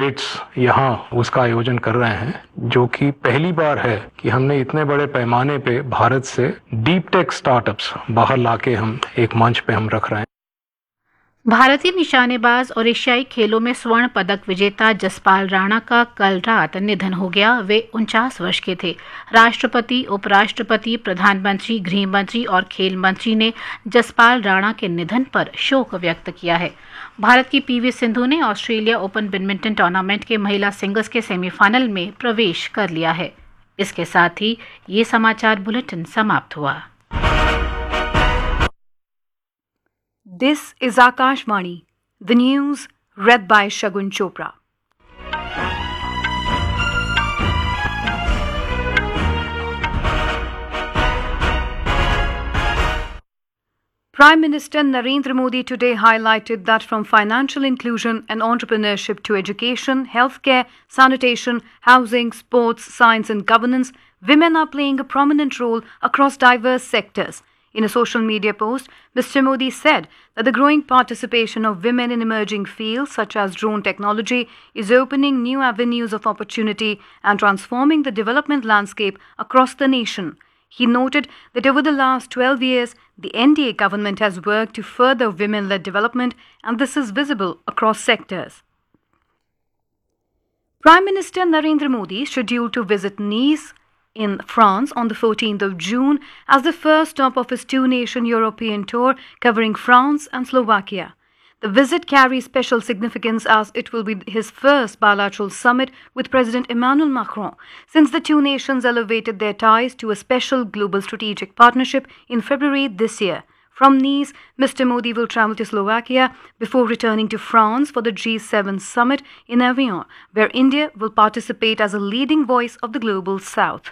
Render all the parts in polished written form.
Debates यहाँ उसका आयोजन कर रहे हैं, जो कि पहली बार है कि हमने इतने बड़े पैमाने पे भारत से डीप टेक स्टार्टअप्स बाहर लाके हम एक मंच पे हम रख रहे हैं। भारतीय निशानेबाज और एशियाई खेलों में स्वर्ण पदक विजेता जसपाल राणा का कल रात निधन हो गया। वे 49 वर्ष के थे। राष्ट्रपति, उपराष्ट्रपति, प्रधानमंत्री, गृह मंत्री और खेल मंत्री ने जसपाल राणा के निधन पर शोक व्यक्त किया है। भारत की पीवी सिंधु ने ऑस्ट्रेलिया ओपन बैडमिंटन टूर्नामेंट के महिला सिंगल्स के सेमीफाइनल में प्रवेश कर लिया है। इसके साथ ही ये समाचार बुलेटिन समाप्त हुआ। This is Akashvani, the news read by Shagun Chopra. Prime Minister Narendra Modi today highlighted that from financial inclusion and entrepreneurship to education, healthcare, sanitation, housing, sports, science and governance, women are playing a prominent role across diverse sectors. In a social media post, Mr. Modi said that the growing participation of women in emerging fields such as drone technology is opening new avenues of opportunity and transforming the development landscape across the nation. He noted that over the last 12 years, the NDA government has worked to further women-led development, and this is visible across sectors. Prime Minister Narendra Modi is scheduled to visit Nice in France on the 14th of June as the first stop of his two-nation European tour covering France and Slovakia. The visit carries special significance as it will be his first bilateral summit with President Emmanuel Macron since the two nations elevated their ties to a special global strategic partnership in February this year. From Nice, Mr. Modi will travel to Slovakia before returning to France for the G7 summit in Evian, where India will participate as a leading voice of the global south.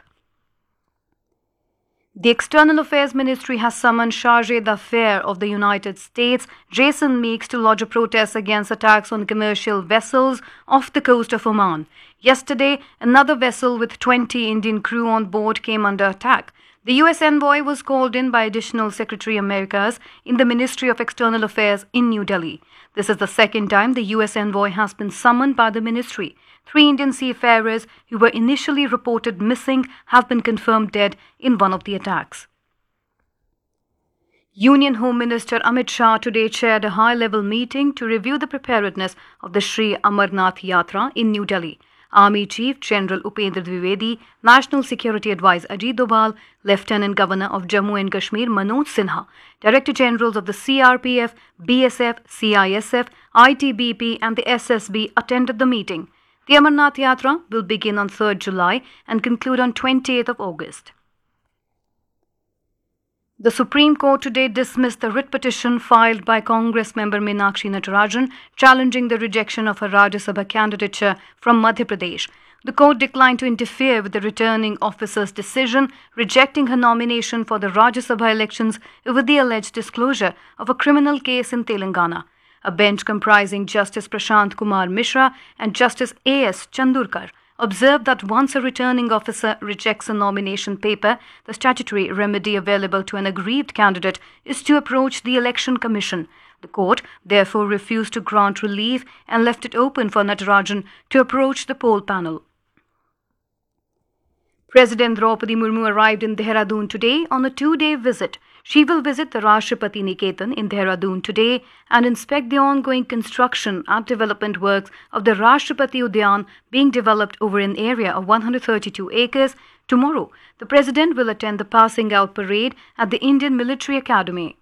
The External Affairs Ministry has summoned Chargé d'Affaires of the United States, Jason Meeks, to lodge a protest against attacks on commercial vessels off the coast of Oman. Yesterday, another vessel with 20 Indian crew on board came under attack. The U.S. envoy was called in by Additional Secretary Americas in the Ministry of External Affairs in New Delhi. This is the second time the U.S. envoy has been summoned by the ministry. 3 Indian seafarers who were initially reported missing have been confirmed dead in one of the attacks. Union Home Minister Amit Shah today chaired a high-level meeting to review the preparedness of the Sri Amarnath Yatra in New Delhi. Army Chief General Upendra Dwivedi, National Security Advisor Ajit Doval, Lieutenant Governor of Jammu and Kashmir Manoj Sinha, Director Generals of the CRPF, BSF, CISF, ITBP and the SSB attended the meeting. The Amarnath Yatra will begin on 3rd July and conclude on 28th of August. The Supreme Court today dismissed the writ petition filed by Congress member Meenakshi Natarajan challenging the rejection of her Rajya Sabha candidature from Madhya Pradesh. The court declined to interfere with the returning officer's decision, rejecting her nomination for the Rajya Sabha elections over the alleged disclosure of a criminal case in Telangana. A bench comprising Justice Prashant Kumar Mishra and Justice A.S. Chandurkar observed that once a returning officer rejects a nomination paper, the statutory remedy available to an aggrieved candidate is to approach the Election Commission. The court therefore refused to grant relief and left it open for Natarajan to approach the poll panel. President Draupadi Murmu arrived in Dehradun today on a 2-day visit. She will visit the Rashtrapati Niketan in Dehradun today and inspect the ongoing construction and development works of the Rashtrapati Udyan being developed over an area of 132 acres. Tomorrow, the President will attend the passing out parade at the Indian Military Academy.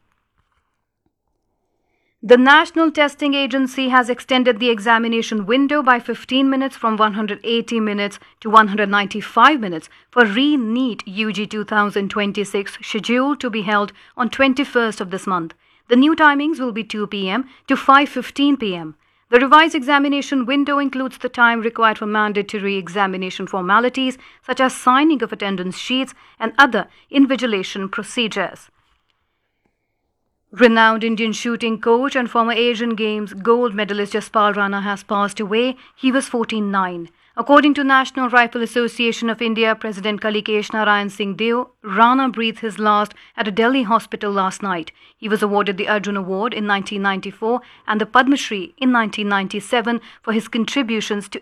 The National Testing Agency has extended the examination window by 15 minutes from 180 minutes to 195 minutes for Re-NEET UG 2026 scheduled to be held on 21st of this month. The new timings will be 2 p.m. to 5:15 p.m. The revised examination window includes the time required for mandatory examination formalities such as signing of attendance sheets and other invigilation procedures. Renowned Indian shooting coach and former Asian Games gold medalist Jaspal Rana has passed away. He was 49. According to National Rifle Association of India President Kalikesh Narayan Singh Deo, Rana breathed his last at a Delhi hospital last night. He was awarded the Arjun Award in 1994 and the Padma Shri in 1997 for his contributions to